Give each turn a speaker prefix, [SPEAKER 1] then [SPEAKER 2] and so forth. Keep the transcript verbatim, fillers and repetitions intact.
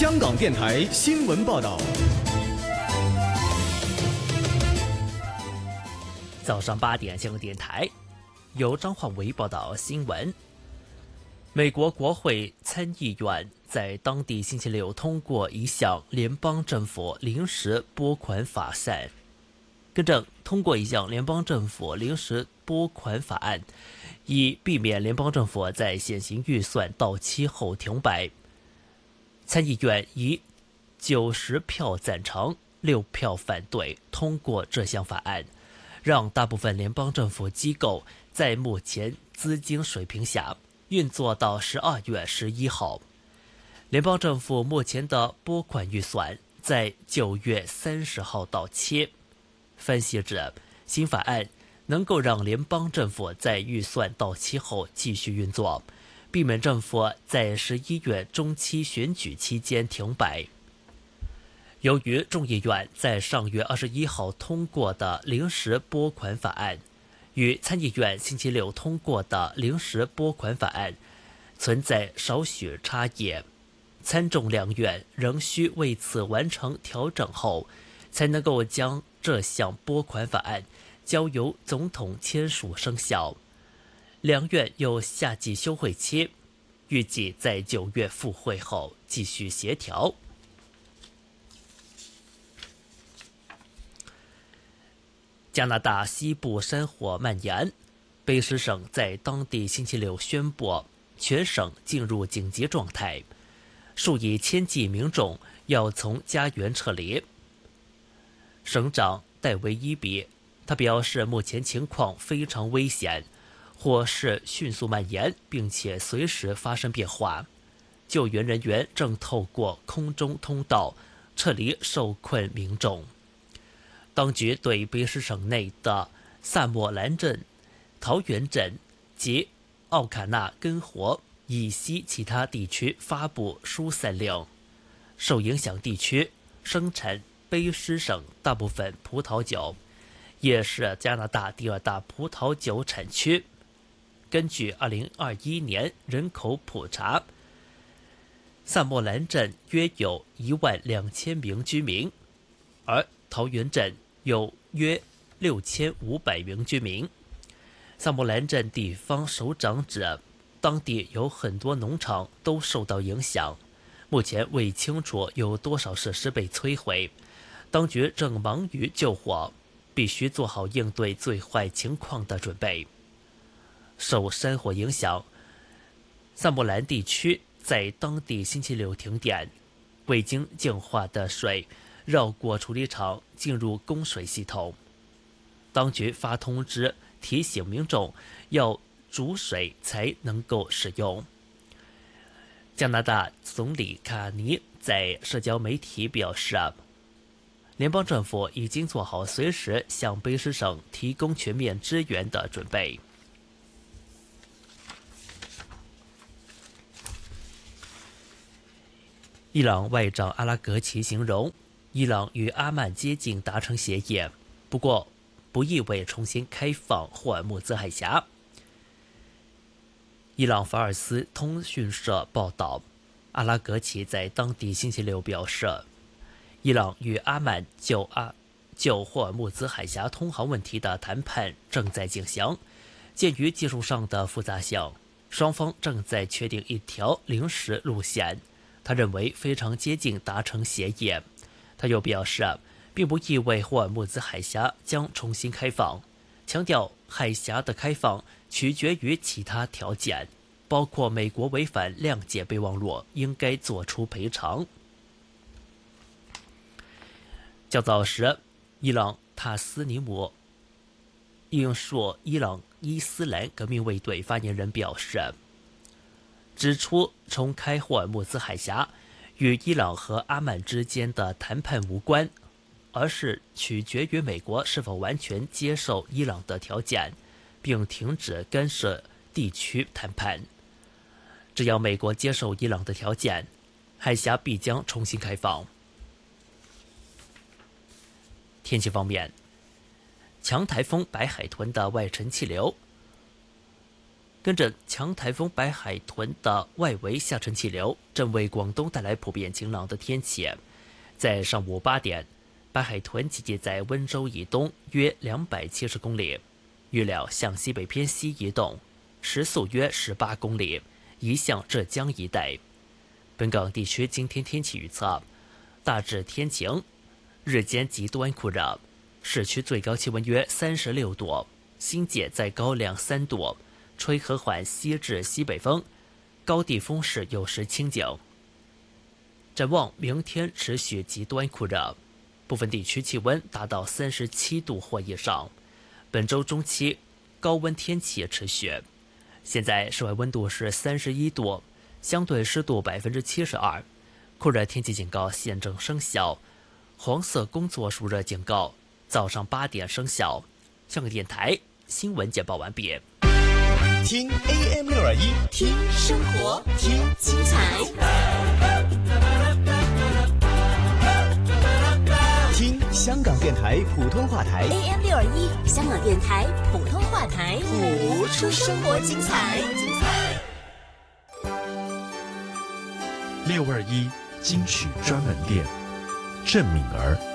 [SPEAKER 1] 香港电台新闻报道。
[SPEAKER 2] 早上八点，香港电台由张焕维报道新闻。美国国会参议院在当地星期六通过一项联邦政府临时拨款法案，更正通过一项联邦政府临时拨款法案，以避免联邦政府在现行预算到期后停摆。参议院以九十票赞成、六票反对通过这项法案，让大部分联邦政府机构在目前资金水平下运作到十二月十一号。联邦政府目前的拨款预算在九月三十号到期。分析指，新法案能够让联邦政府在预算到期后继续运作，避免政府在十一月中期选举期间停摆。由于众议院在上月二十一号通过的临时拨款法案与参议院星期六通过的临时拨款法案存在少许差异，参众两院仍需为此完成调整后，才能够将这项拨款法案交由总统签署生效。两院有夏季休会期，预计在九月复会后继续协调。加拿大西部山火蔓延，卑诗省在当地星期六宣布全省进入紧急状态，数以千计民众要从家园撤离。省长戴维伊比他表示，目前情况非常危险，火势迅速蔓延，并且随时发生变化。救援人员正透过空中通道撤离受困民众。当局对卑诗省内的萨莫兰镇、桃园镇及奥卡纳根活以西其他地区发布疏散令。受影响地区生产卑诗省大部分葡萄酒，也是加拿大第二大葡萄酒产区。根据二零二一年人口普查，萨莫兰镇约有一万两千名居民，而桃园镇有约六千五百名居民。萨莫兰镇地方首长指，当地有很多农场都受到影响，目前未清楚有多少设施被摧毁，当局正忙于救火，必须做好应对最坏情况的准备。受山火影响，萨莫兰地区在当地星期六停电，未经净化的水绕过处理厂进入供水系统。当局发通知提醒民众要煮水才能够使用。加拿大总理卡尼在社交媒体表示，联邦政府已经做好随时向卑诗省提供全面支援的准备。伊朗外长阿拉格齐形容，伊朗与阿曼接近达成协议，不过不意味重新开放霍尔木兹海峡。伊朗法尔斯通讯社报道，阿拉格齐在当地星期六表示，伊朗与阿曼就阿就霍尔木兹海峡通航问题的谈判正在进行，鉴于技术上的复杂性，双方正在确定一条临时路线。他认为非常接近达成协议。他又表示，并不意味霍尔木兹海峡将重新开放，强调海峡的开放取决于其他条件，包括美国违反谅解备忘录应该做出赔偿。较早时，伊朗塔斯尼姆引述伊朗伊斯兰革命卫队发言人表示，指出重开霍尔木兹海峡与伊朗和阿曼之间的谈判无关，而是取决于美国是否完全接受伊朗的条件，并停止干涉地区谈判。只要美国接受伊朗的条件，海峡必将重新开放。天气方面，强台风白海豚的外沉气流跟着强台风白海豚的外围下沉气流正为广东带来普遍晴朗的天气。在上午八点，白海豚集结在温州以东约两百七十公里，预料向西北偏西移动，时速约十八公里，移向浙江一带。本港地区今天天气预测：大致天晴，日间极端酷热，市区最高气温约三十六度，新界再高两三度，吹和缓西至西北风，高地风势有时清劲。展望明天持续极端酷热，部分地区气温达到三十七度或以上。本周中期高温天气持续。现在室外温度是三十一度，相对湿度百分之七十二，酷热天气警告现正生效，黄色工作暑热警告早上八点生效。香港电台新闻简报完毕。
[SPEAKER 1] 听 A M 六二一，
[SPEAKER 3] 听生活，听精彩，
[SPEAKER 1] 听香港电台普通话台
[SPEAKER 3] A M 六二一，香港电台普通话台，
[SPEAKER 1] 谱出生活精彩。
[SPEAKER 4] 六二一金曲专门店，郑敏儿。